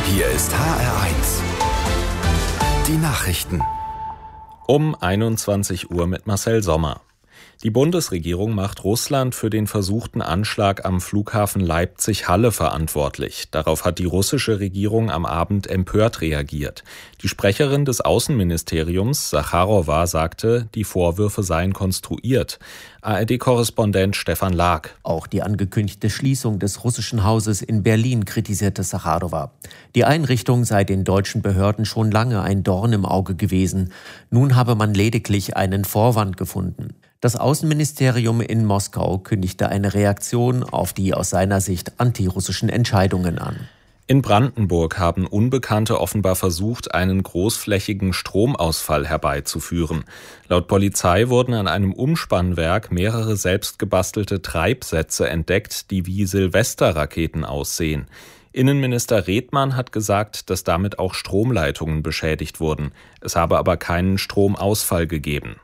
Hier ist HR1. Die Nachrichten. Um 21 Uhr mit Marcel Sommer. Die Bundesregierung macht Russland für den versuchten Anschlag am Flughafen Leipzig-Halle verantwortlich. Darauf hat die russische Regierung am Abend empört reagiert. Die Sprecherin des Außenministeriums, Sacharowa, sagte, die Vorwürfe seien konstruiert. ARD-Korrespondent Stefan Lag. Auch die angekündigte Schließung des russischen Hauses in Berlin kritisierte Sacharowa. Die Einrichtung sei den deutschen Behörden schon lange ein Dorn im Auge gewesen. Nun habe man lediglich einen Vorwand gefunden. Das Außenministerium in Moskau kündigte eine Reaktion auf die aus seiner Sicht antirussischen Entscheidungen an. In Brandenburg haben Unbekannte offenbar versucht, einen großflächigen Stromausfall herbeizuführen. Laut Polizei wurden an einem Umspannwerk mehrere selbstgebastelte Treibsätze entdeckt, die wie Silvesterraketen aussehen. Innenminister Redmann hat gesagt, dass damit auch Stromleitungen beschädigt wurden. Es habe aber keinen Stromausfall gegeben.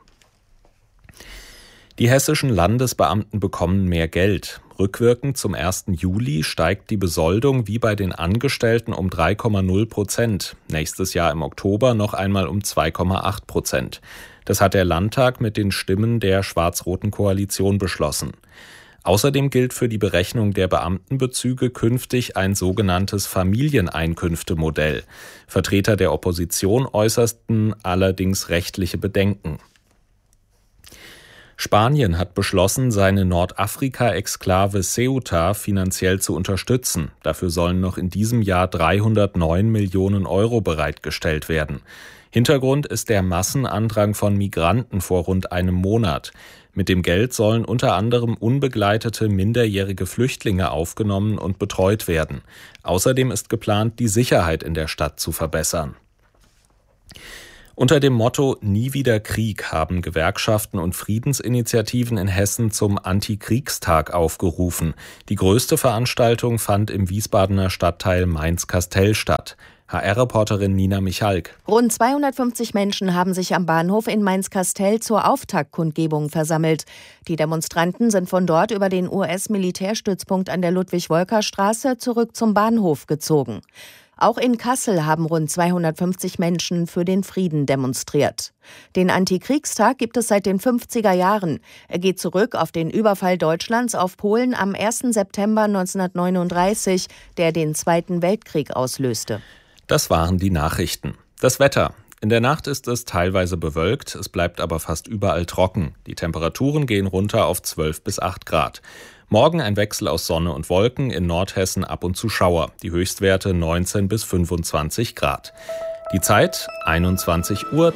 Die hessischen Landesbeamten bekommen mehr Geld. Rückwirkend zum 1. Juli steigt die Besoldung wie bei den Angestellten um 3,0%. Nächstes Jahr im Oktober noch einmal um 2,8%. Das hat der Landtag mit den Stimmen der schwarz-roten Koalition beschlossen. Außerdem gilt für die Berechnung der Beamtenbezüge künftig ein sogenanntes Familieneinkünftemodell. Vertreter der Opposition äußerten allerdings rechtliche Bedenken. Spanien hat beschlossen, seine Nordafrika-Exklave Ceuta finanziell zu unterstützen. Dafür sollen noch in diesem Jahr 309 Millionen Euro bereitgestellt werden. Hintergrund ist der Massenandrang von Migranten vor rund einem Monat. Mit dem Geld sollen unter anderem unbegleitete minderjährige Flüchtlinge aufgenommen und betreut werden. Außerdem ist geplant, die Sicherheit in der Stadt zu verbessern. Unter dem Motto »Nie wieder Krieg« haben Gewerkschaften und Friedensinitiativen in Hessen zum Antikriegstag aufgerufen. Die größte Veranstaltung fand im Wiesbadener Stadtteil Mainz-Kastell statt. HR-Reporterin Nina Michalk. Rund 250 Menschen haben sich am Bahnhof in Mainz-Kastell zur Auftaktkundgebung versammelt. Die Demonstranten sind von dort über den US-Militärstützpunkt an der Ludwig-Wolker-Straße zurück zum Bahnhof gezogen. Auch in Kassel haben rund 250 Menschen für den Frieden demonstriert. Den Antikriegstag gibt es seit den 50er Jahren. Er geht zurück auf den Überfall Deutschlands auf Polen am 1. September 1939, der den Zweiten Weltkrieg auslöste. Das waren die Nachrichten. Das Wetter. In der Nacht ist es teilweise bewölkt, es bleibt aber fast überall trocken. Die Temperaturen gehen runter auf 12 bis 8 Grad. Morgen ein Wechsel aus Sonne und Wolken, in Nordhessen ab und zu Schauer. Die Höchstwerte 19 bis 25 Grad. Die Zeit 21:03 Uhr.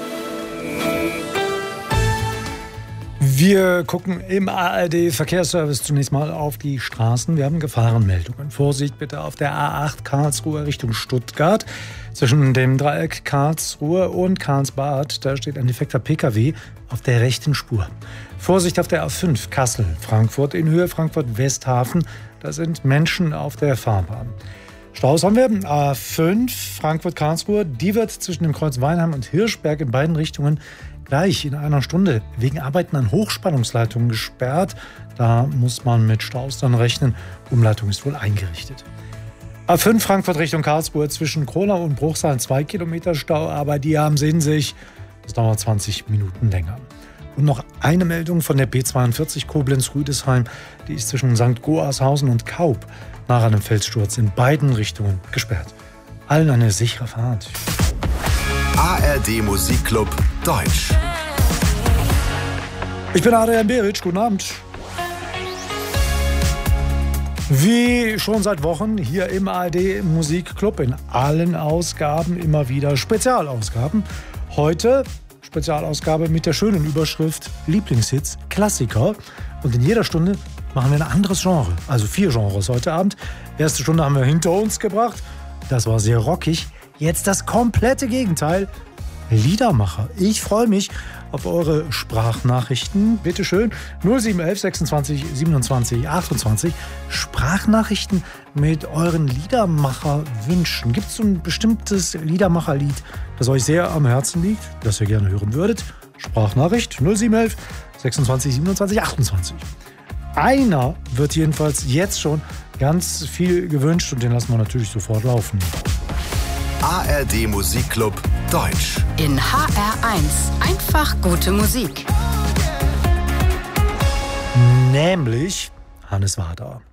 Wir gucken im ARD-Verkehrsservice zunächst mal auf die Straßen. Wir haben Gefahrenmeldungen. Vorsicht bitte auf der A8 Karlsruhe Richtung Stuttgart. Zwischen dem Dreieck Karlsruhe und Karlsbad, da steht ein defekter Pkw auf der rechten Spur. Vorsicht auf der A5 Kassel, Frankfurt in Höhe Frankfurt-Westhafen. Da sind Menschen auf der Fahrbahn. Staus haben wir. A5 Frankfurt-Karlsruhe. Die wird zwischen dem Kreuz Weinheim und Hirschberg in beiden Richtungen gleich in einer Stunde wegen Arbeiten an Hochspannungsleitungen gesperrt. Da muss man mit Staus dann rechnen. Umleitung ist wohl eingerichtet. A5 Frankfurt Richtung Karlsruhe zwischen Kronau und Bruchsal 2 Kilometer Stau, aber die haben es in sich. Das dauert 20 Minuten länger. Und noch eine Meldung von der B42 Koblenz-Rüdesheim. Die ist zwischen St. Goarshausen und Kaub nach einem Felssturz in beiden Richtungen gesperrt. Allen eine sichere Fahrt. ARD Musikclub Deutsch. Ich bin Adrian Beric, guten Abend. Wie schon seit Wochen hier im ARD Musikclub in allen Ausgaben immer wieder Spezialausgaben. Heute Spezialausgabe mit der schönen Überschrift Lieblingshits, Klassiker. Und in jeder Stunde machen wir ein anderes Genre. Also 4 Genres heute Abend. Erste Stunde haben wir hinter uns gebracht. Das war sehr rockig. Jetzt das komplette Gegenteil. Liedermacher. Ich freue mich auf eure Sprachnachrichten. Bitte schön. 0711 26 27 28. Sprachnachrichten mit euren Liedermacher-Wünschen. Gibt es so ein bestimmtes Liedermacherlied, das euch sehr am Herzen liegt, das ihr gerne hören würdet? Sprachnachricht 0711 26 27 28. Einer wird jedenfalls jetzt schon Ganz viel gewünscht und den lassen wir natürlich sofort laufen. ARD Musikclub Deutsch. In HR1 einfach gute Musik. Nämlich Hannes Wader.